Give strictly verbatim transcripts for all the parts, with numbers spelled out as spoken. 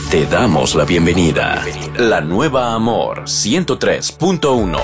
Te damos la bienvenida. La nueva Amor ciento tres punto uno.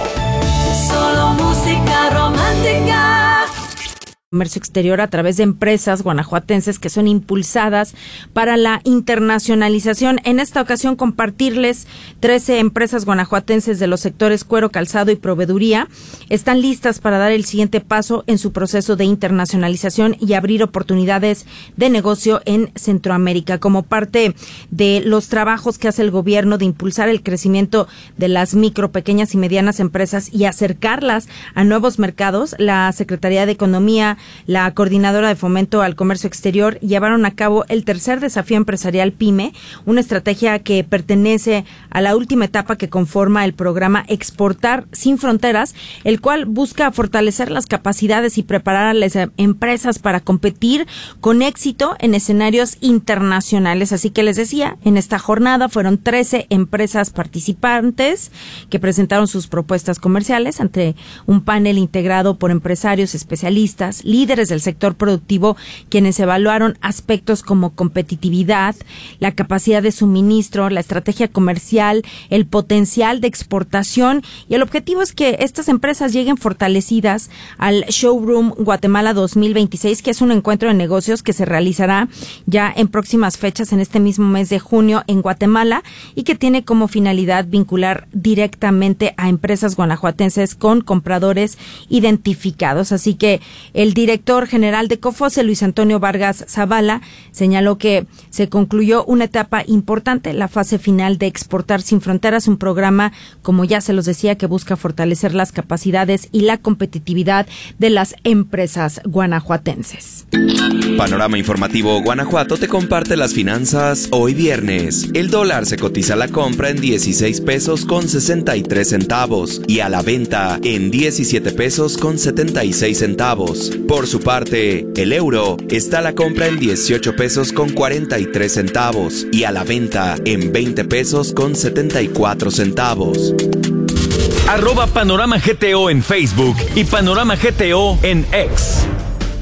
Solo música romántica. Comercio exterior a través de empresas guanajuatenses que son impulsadas para la internacionalización. En esta ocasión compartirles trece empresas guanajuatenses de los sectores cuero, calzado y proveeduría están listas para dar el siguiente paso en su proceso de internacionalización y abrir oportunidades de negocio en Centroamérica, como parte de los trabajos que hace el gobierno de impulsar el crecimiento de las micro, pequeñas y medianas empresas y acercarlas a nuevos mercados. La Secretaría de Economía, la Coordinadora de Fomento al Comercio Exterior llevaron a cabo el tercer desafío empresarial PYME, una estrategia que pertenece a la última etapa que conforma el programa Exportar Sin Fronteras, el cual busca fortalecer las capacidades y preparar a las empresas para competir con éxito en escenarios internacionales. Así que les decía, en esta jornada fueron trece empresas participantes que presentaron sus propuestas comerciales ante un panel integrado por empresarios especialistas, líderes del sector productivo, quienes evaluaron aspectos como competitividad, la capacidad de suministro, la estrategia comercial, el potencial de exportación, y el objetivo es que estas empresas lleguen fortalecidas al Showroom Guatemala dos mil veintiséis, que es un encuentro de negocios que se realizará ya en próximas fechas en este mismo mes de junio en Guatemala y que tiene como finalidad vincular directamente a empresas guanajuatenses con compradores identificados. Así que el director general de COFOCE, Luis Antonio Vargas Zavala, señaló que se concluyó una etapa importante, la fase final de Exportar Sin Fronteras, un programa, como ya se los decía, que busca fortalecer las capacidades y la competitividad de las empresas guanajuatenses. Panorama Informativo Guanajuato te comparte las finanzas hoy viernes. El dólar se cotiza a la compra en dieciséis pesos con sesenta y tres centavos y a la venta en diecisiete pesos con setenta y seis centavos. Por su parte, el euro está a la compra en dieciocho pesos con cuarenta y tres centavos y a la venta en veinte pesos con setenta y cuatro centavos. Arroba Panorama G T O en Facebook y Panorama G T O en X.